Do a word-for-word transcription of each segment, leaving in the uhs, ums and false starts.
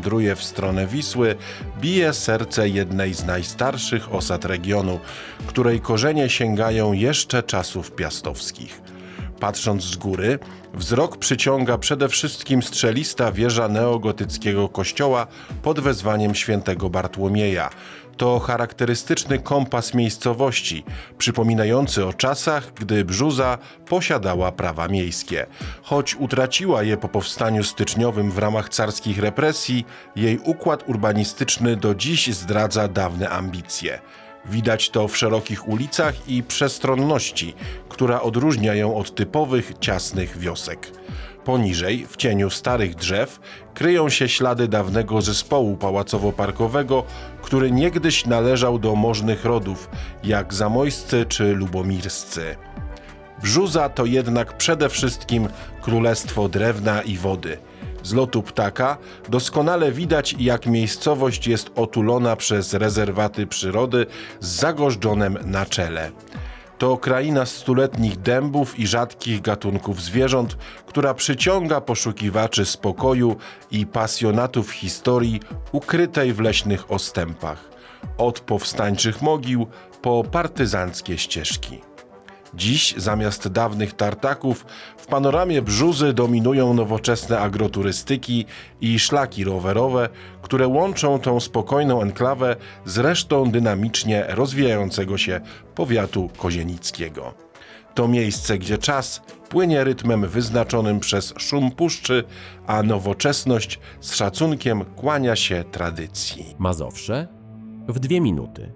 wędruje w stronę Wisły, bije serce jednej z najstarszych osad regionu, której korzenie sięgają jeszcze czasów piastowskich. Patrząc z góry, wzrok przyciąga przede wszystkim strzelista wieża neogotyckiego kościoła pod wezwaniem świętego Bartłomieja. To charakterystyczny kompas miejscowości, przypominający o czasach, gdy Brzuza posiadała prawa miejskie. Choć utraciła je po powstaniu styczniowym w ramach carskich represji, jej układ urbanistyczny do dziś zdradza dawne ambicje. Widać to w szerokich ulicach i przestronności, która odróżnia ją od typowych, ciasnych wiosek. Poniżej, w cieniu starych drzew, kryją się ślady dawnego zespołu pałacowo-parkowego, który niegdyś należał do możnych rodów, jak zamojscy czy lubomirscy. Brzuza to jednak przede wszystkim królestwo drewna i wody. Z lotu ptaka doskonale widać, jak miejscowość jest otulona przez rezerwaty przyrody z Zagożdżonem na czele. To kraina stuletnich dębów i rzadkich gatunków zwierząt, która przyciąga poszukiwaczy spokoju i pasjonatów historii ukrytej w leśnych ostępach. Od powstańczych mogił po partyzanckie ścieżki. Dziś zamiast dawnych tartaków w panoramie Brzuzy dominują nowoczesne agroturystyki i szlaki rowerowe, które łączą tą spokojną enklawę z resztą dynamicznie rozwijającego się powiatu kozienickiego. To miejsce, gdzie czas płynie rytmem wyznaczonym przez szum puszczy, a nowoczesność z szacunkiem kłania się tradycji. Mazowsze w dwie minuty.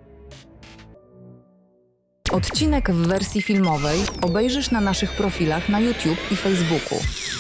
Odcinek w wersji filmowej obejrzysz na naszych profilach na YouTube i Facebooku.